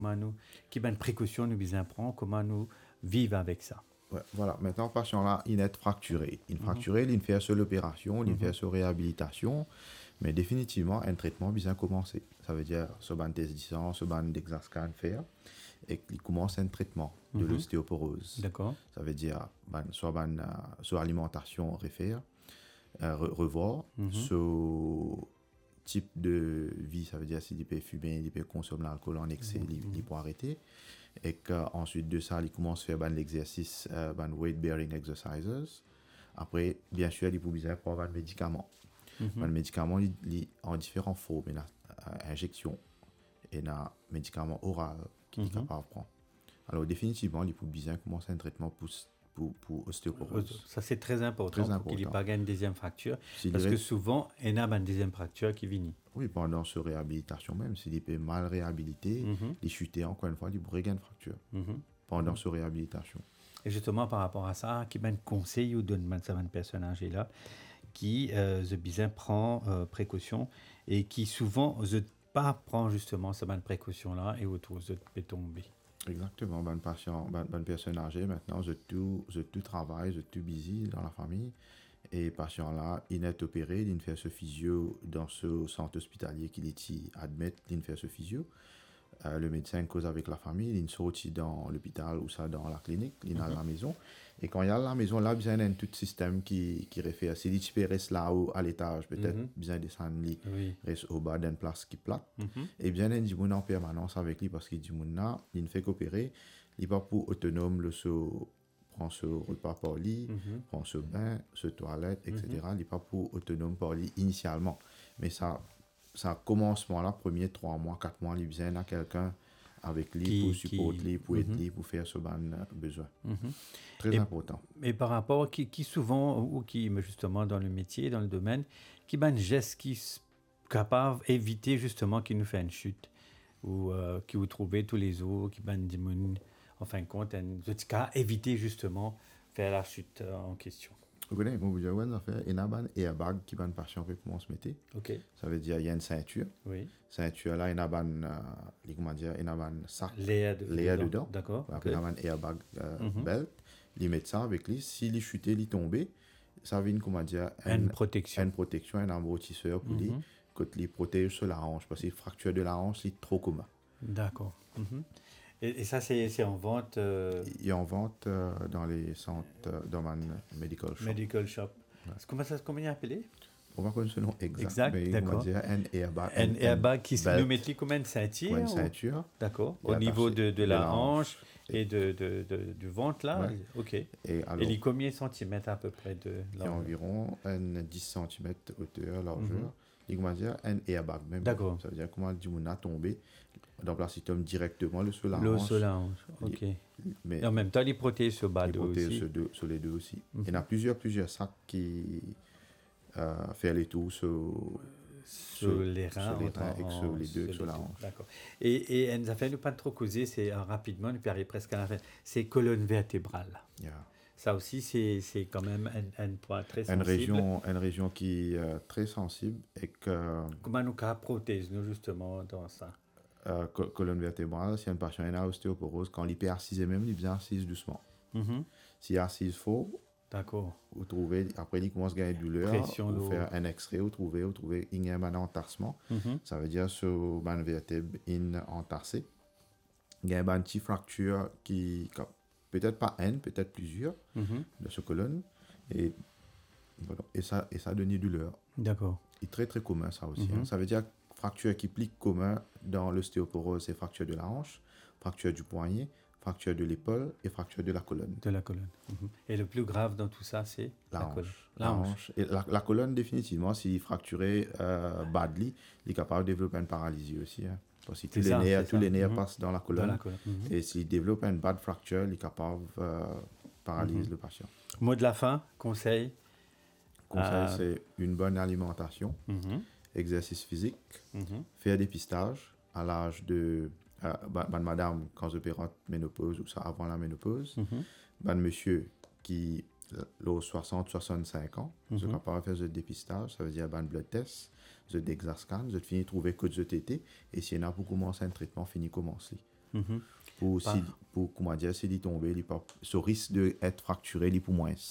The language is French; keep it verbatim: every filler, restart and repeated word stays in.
comment nous, qui ben précaution nous bien prend, comment nous vivre avec ça. Ouais, voilà, maintenant, patient là, il est fracturé. Il est Mhm. fracturé, il fait seule opération, il Mhm. fait seule réhabilitation, mais définitivement, un traitement bien commencé. Ça veut dire, ce ban test distance, ce ban d'exascan faire, et qu'il commence un traitement de Mhm. l'ostéoporose. D'accord. Ça veut dire, ban, soit ban, euh, soit alimentation refaire, euh, re- revoir, Mhm. ce type de vie, ça veut dire s'il peut fumer, il peut consommer l'alcool en excès, Mhm. il, il peut arrêter. Et qu'ensuite de ça, il commence à faire ben, l'exercice, euh, ben, weight bearing exercises. Après, bien sûr, il peut bien prendre un médicament. Mhm. Ben, le médicament, il, il en différentes formes. Il y a euh, injection et il y a médicament oral qu'il est Mhm. capable de prendre. Alors, définitivement, il peut bien commencer un traitement pour, pour, pour ostéoporose. Ça, c'est très important Très pour qu'il n'ait important. pas une deuxième fracture. S'il Parce que reste- souvent, il y a une deuxième fracture qui vient. Oui, pendant ce réhabilitation même, s'il est mal réhabilité, Mhm. il chutait encore une fois, il pourrait gagner une fracture Mhm. pendant ce réhabilitation. Et justement, par rapport à ça, qui ben conseil ou donne ça un personnage là qui euh, the bizin prend euh, précaution et qui souvent the pas prend justement cette bonne précaution là et autour de peut tomber. Exactement, bonne patient, bonne, bonne personne âgée, maintenant, je tout, je tout travail, je tout busy dans la famille. Et patient là, il est opéré, il fait ce physio dans ce centre hospitalier qu'il est admet, il fait ce physio. Euh, le médecin cause avec la famille, il sortit dans l'hôpital ou ça dans la clinique, il est à la maison. Et quand il y a la maison, là, bien, il y a un tout système qui, qui réfère. Si il reste là haut à l'étage, peut-être Mhm. bien descendre, il Oui. reste au bas d'une place qui plate. Mhm. Et bien, il dit mon en permanence avec lui parce qu'il dit mon là, il ne fait qu'opérer, il va pour autonome le saut, prend ce repas par lit, Mhm. prend ce bain, ce toilette, et cetera. Il n'est pas pour autonome par lit initialement. Mais ça, ça commencement là, premier trois mois, quatre mois, il besoin à quelqu'un avec lui Qui- pour supporter qui- lui, pour aider Mhm. lui, pour faire ce ban euh, besoin. Mhm. Très Et- important. Et par rapport qui, qui souvent ou qui mais justement dans le métier, dans le domaine, qui ben geste qui s- capable d'éviter justement qu'il nous fait une chute ou euh, qui vous trouvez tous les autres, qui ben dit mon- en fin de compte, en tout cas éviter justement faire la chute euh, en question. Vous connaissez, vous dire, ouais, ça fait une ban airbag qui ban patient peut commencer à se mettre. Ok. Ça veut dire il y a une ceinture. Oui. Ceinture là, il y a un ban, euh, comment dire, il y a un ban sac. L'air de- L'air dedans. dedans. D'accord. Après, ok. il y a un airbag euh, Mhm. belt. Il met ça avec lui. S'il est chuté, il est tombé, ça vient, comment dire, Une protection. une protection, un amortisseur pour lui, Mhm. que il protège sur la hanche. Parce que les fractures de la hanche, c'est trop commun. D'accord. Mhm. Et, et ça, c'est c'est en vente euh, Il est en vente euh, dans les centres euh, domaine medical shop. medical shop. Comment ça comment il est appelé? On va connaître ce nom exact, Exact, mais on d'accord. va dire un airbag. Un airbag qui se belt, nous mettait comme une ceinture. comme une ou- ceinture. D'accord. Il est Au niveau attaché de, de la de la hanche hanche. et de, de, de- du ventre là. Ouais. Ok. Et Et alors, il est combien de centimètres à peu près de il y a largeur? environ un dix centimètres hauteur, largeur. Il va dire un airbag même. D'accord. Ça veut dire comment du monde a tombé. Donc là, si tu tombes directement le sur la L'eau hanche. sur la hanche. Ok. Mais Et en même temps, il protège ce bas il de protège aussi. sur, deux- sur les deux aussi. Il y en a plusieurs, plusieurs sacs qui euh, font les tours sur, Sur les reins. sur les en- reins et en- sur les deux, sur sur la deux. hanche. D'accord. Et, et elle nous a fait ne pas trop causer, c'est euh, rapidement, et puis arrive presque à la fin, c'est colonne vertébrale. Yeah. Ça aussi, c'est c'est quand même un, un point très sensible. Une région, une région qui est euh, très sensible et que Comment nous cas prothèse nous justement dans ça? euh, co- colonne vertébrale, si un patient a ostéoporose, quand il peut assiser même, il bien assise doucement. Mhm. S'il assise faux, D'accord. vous trouvez, après il commence à gagner douleur, Pression vous lourde. faire un extrait, vous trouvez, vous trouvez il y a un entassement. Mhm. Ça veut dire sur ban vertèbre in entassé. Il y a une petite fracture qui, qui- peut-être pas une, peut-être plusieurs Mhm. de ce colonne et voilà. et ça et ça donne une douleur. D'accord. Il est très très commun ça aussi. Mhm. hein. Ça veut dire fracture qui plique commun dans l'ostéoporose, c'est fracture de la hanche, fracture du poignet, fracture de l'épaule et fracture de la colonne. De la colonne. Mhm. Et le plus grave dans tout ça, c'est La, colonne. hanche. La, La hanche. hanche. Et la, la colonne, définitivement, s'il est fracturé euh, badly, il est capable de développer une paralysie aussi. hein. Parce que tous C'est les ça, nerfs, c'est tous ça. les nerfs Mhm. passent dans la Dans colonne. la colonne. Mhm. Et s'il développe une bad fracture, il est capable de euh, paralyser le patient. Mot de la fin, conseil. Conseil, Euh, c'est une bonne alimentation, Mhm. exercice physique, Mhm. faire dépistage à l'âge de euh, ben, ben, madame quand je pérante ménopause ou ça avant la ménopause, Mhm. ben monsieur qui l'au soixante soixante-cinq ans, je Mhm. capable de faire ce dépistage, ça veut dire ben blood test, je d'exascan, je finis trouver que je T T et s'il y en a pour commencer un traitement fini commencer. Mhm. Pour, si, Par- pour comment dire, s'il est tombé, il pas, ce risque d'être fracturé, il est pour moins.